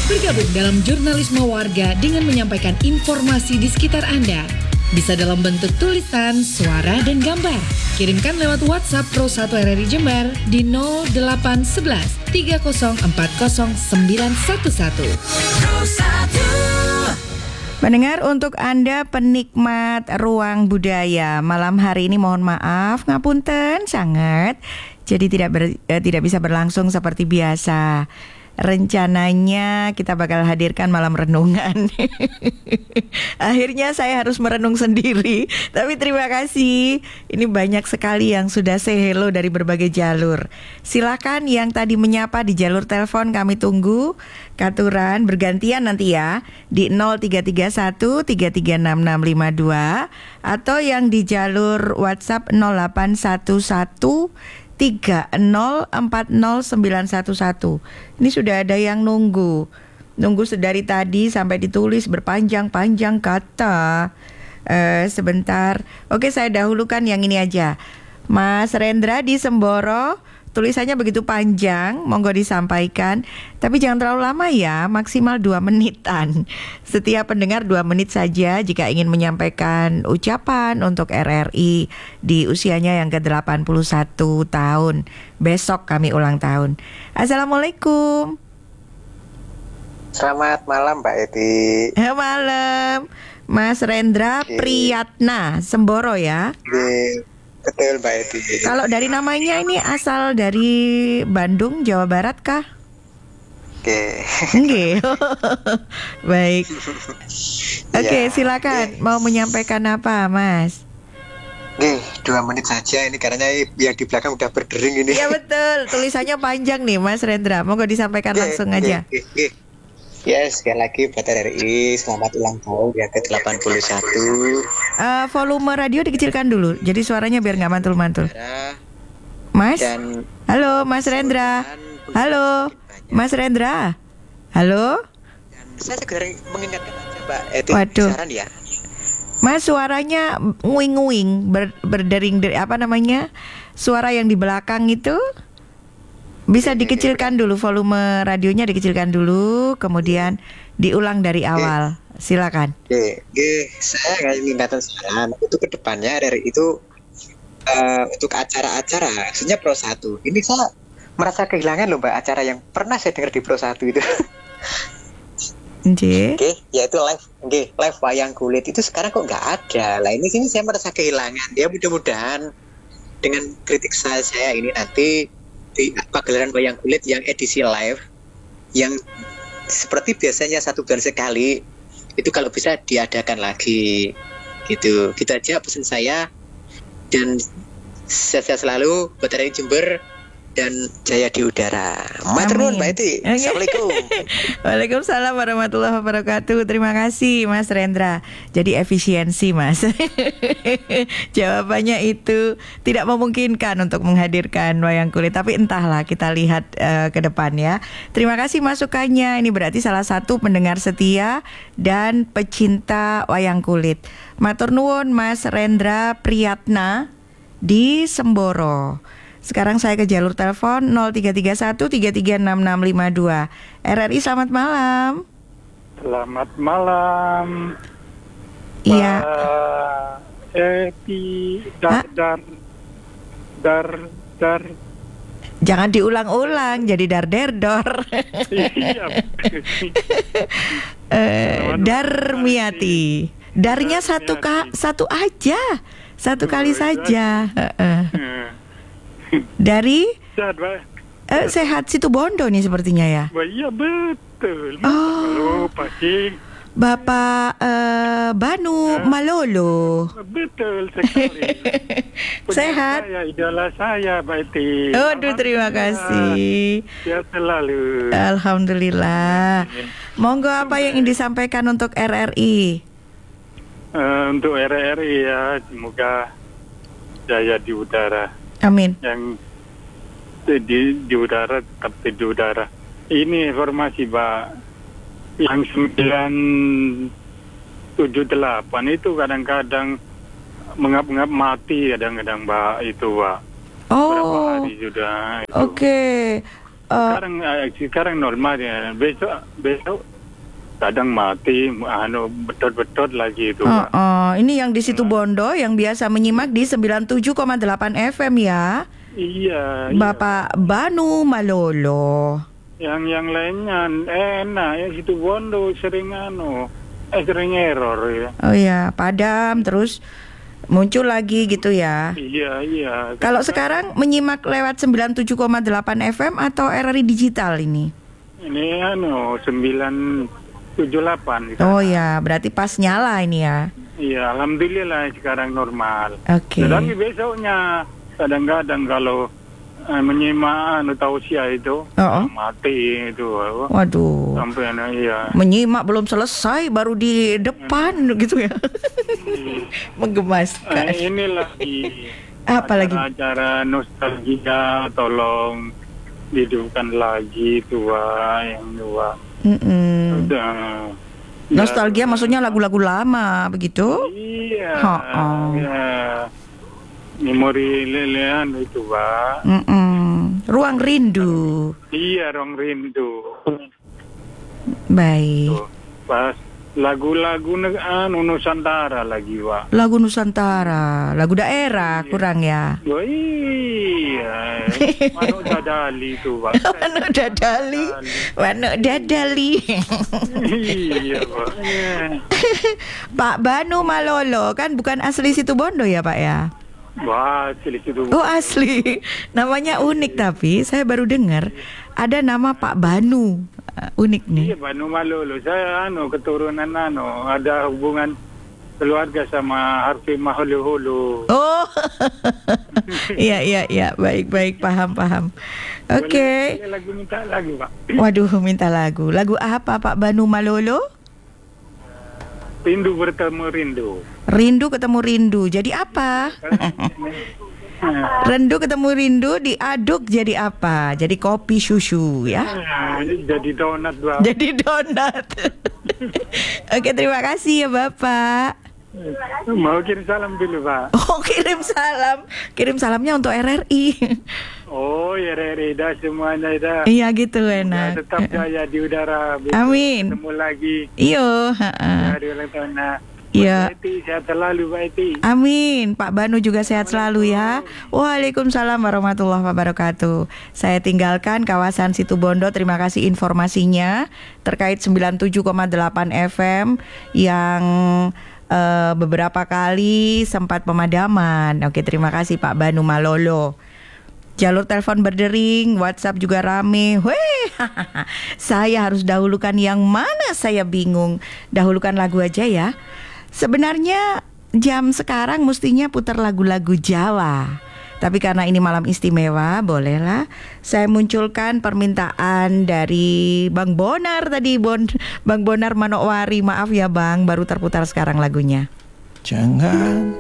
Bergabung dalam jurnalisme warga dengan menyampaikan informasi di sekitar Anda. Bisa dalam bentuk tulisan, suara, dan gambar. Kirimkan lewat WhatsApp Pro 1 RRI Jember di 0811 3040 911. Pro 1. Pendengar, untuk Anda penikmat ruang budaya, malam hari ini mohon maaf, ngapunten sangat. Jadi tidak bisa berlangsung seperti biasa. Rencananya kita bakal hadirkan malam renungan. Akhirnya saya harus merenung sendiri. Tapi terima kasih. Ini banyak sekali yang sudah say hello dari berbagai jalur. Silakan yang tadi menyapa di jalur telepon kami tunggu. Katuran bergantian nanti ya di 0331 336652 atau yang di jalur WhatsApp 0811 3040 911. Ini sudah ada yang nunggu sedari tadi sampai ditulis berpanjang-panjang kata. Sebentar. Oke, saya dahulukan yang ini aja. Mas Rendra di Semboro, tulisannya begitu panjang, monggo disampaikan. Tapi jangan terlalu lama ya, maksimal 2 menitan. Setiap pendengar 2 menit saja jika ingin menyampaikan ucapan untuk RRI di usianya yang ke-81 tahun. Besok kami ulang tahun. Assalamualaikum. Selamat malam Mbak Eti. Malam. Mas Rendra Priyatna, Semboro ya. Betul Mbak Eti. Kalau dari namanya ini asal dari Bandung, Jawa Barat kah? Oke. Baik. Oke, silakan. Mau menyampaikan apa, Mas? 2 menit saja ini karena yang di belakang udah berdering ini. Iya betul, tulisannya panjang nih Mas Rendra. Monggo disampaikan langsung aja. Ya, sekali lagi buat RRI, selamat ulang tahun yang ke-81. Volume radio dikecilkan dulu, jadi suaranya biar nggak mantul-mantul. Mas? Halo, Mas Rendra. Halo, Mas Rendra. Halo? Saya segera mengingatkan aja Mbak Eti. Waduh. Saran ya. Mas, suaranya nguing-nguing, berdering, apa namanya? Suara yang di belakang itu bisa dikecilkan dulu, volume radionya dikecilkan dulu, kemudian diulang dari awal. Silakan. Saya ingin saran untuk kedepannya RRI itu untuk acara-acara, maksudnya Pro 1. Ini saya merasa kehilangan loh Mbak, acara yang pernah saya dengar di Pro 1 itu. Yaitu live wayang kulit itu sekarang kok nggak ada. Lah ini sini saya merasa kehilangan. Ya mudah-mudahan dengan kritik saya ini nanti di pagelaran wayang kulit yang edisi live yang seperti biasanya 1 bulan sekali itu kalau bisa diadakan lagi gitu aja pesan saya, dan sehat-sehat selalu buat RRI Jember dan jaya di udara. Maturnuwun Mbak Eti. Assalamualaikum. Waalaikumsalam warahmatullahi wabarakatuh. Terima kasih Mas Rendra. Jadi efisiensi Mas. Jawabannya itu tidak memungkinkan untuk menghadirkan wayang kulit, tapi entahlah, kita lihat ke depan ya. Terima kasih masukannya. Ini berarti salah satu pendengar setia dan pecinta wayang kulit. Matur nuwun Mas Rendra Priyatna di Semboro. Sekarang saya ke jalur telepon 0331 336652. RRI, selamat malam. Selamat malam. Iya. Eti dar. Jangan diulang-ulang, jadi dar-der-dor. Iya. Darmiati. Darnya satu aja. Satu kali saja. Dari Sehat Situbondo nih sepertinya ya. Iya betul. Oh, Bapak Banu Malolo. Betul sekali. Sehat. Saya, idola saya, Mbak Eti. Aduh, terima kasih. Sehat selalu. Alhamdulillah. Monggo, apa yang ingin disampaikan untuk RRI? Untuk RRI ya, semoga jaya di udara. Amin. Yang di udara tetap di udara. Ini informasi Pak, yang 978 itu kadang-kadang mengap-ngap mati kadang-kadang Mbak itu Pak. Oh. Berapa hari sudah itu. Oke. Sekarang normal ya. Besok kadang mati, betot-betot lagi itu. Pak. Ini yang di Situbondo yang biasa menyimak di 97,8 FM ya. Iya. Bapak Banu Malolo. Yang lainnya enak, yang Situbondo sering sering error ya. Oh ya, padam terus muncul lagi gitu ya. Iya. Kalau sekarang menyimak lewat 97,8 FM atau RRI digital ini? Ini 978. Oh ya, berarti pas nyala ini ya. Iya, alhamdulillah sekarang normal. Oke. Tetapi besoknya kadang-kadang kalau menyimak tausiah itu mati itu. Waduh. Sampai iya. Menyimak belum selesai baru di depan gitu ya. Menggemaskan. Ini lagi acara nostalgia, tolong dihidupkan lagi yang dua. Nostalgia maksudnya lagu-lagu lama begitu? Iya. Ya. Memori lelehan itu, Pak. Ruang rindu. Iya, ruang rindu. Baik. Tuh, pas lagu-lagu Nusantara lagi, Pak. Lagu Nusantara, lagu daerah kurang ya. Oh, iya. Manuk Dadali itu, Pak. Manuk Dadali. Iya, Pak. Pak Banu Malolo kan bukan asli Situbondo ya, Pak ya? Wah, asli itu. Oh, asli. Namanya unik tapi saya baru dengar ada nama Pak Banu. Unik nih. Iya, Banu Malolo. Saya keturunan ada hubungan keluarga sama Harfi Mahulu-hulu. Oh. Iya. Baik, paham. Oke. Lagu minta lagu, Pak. Waduh, minta lagu. Lagu apa Pak Banu Malolo? Rindu bertemu rindu. Rindu ketemu rindu. Jadi apa? Rindu ketemu rindu diaduk jadi apa? Jadi kopi susu ya? Jadi donat, Bang. Jadi donat. Oke, terima kasih ya Bapak. Mau kirim salam dulu, Pak. Oh, kirim salam. Kirim salamnya untuk RRI. Oh, ya RRI dah semuanya dah. Iya gitu enak. Ya, tetap jaya di udara. Amin. Ketemu lagi. Iyo. Hari ulang tahun. Iya. Sehat selalu, Pak Eti. Amin. Pak Banu juga sehat selalu ya. Waalaikumsalam warahmatullahi wabarakatuh. Saya tinggalkan kawasan Situbondo. Terima kasih informasinya terkait 97,8 FM yang beberapa kali sempat pemadaman. Oke, terima kasih Pak Banu Malolo. Jalur telepon berdering, WhatsApp juga rame. Saya harus dahulukan yang mana, saya bingung. Dahulukan lagu aja ya. Sebenarnya jam sekarang mestinya putar lagu-lagu Jawa. Tapi karena ini malam istimewa, bolehlah saya munculkan permintaan dari Bang Bonar tadi, Bang Bonar Manokwari. Maaf ya Bang, baru terputar sekarang lagunya. Jangan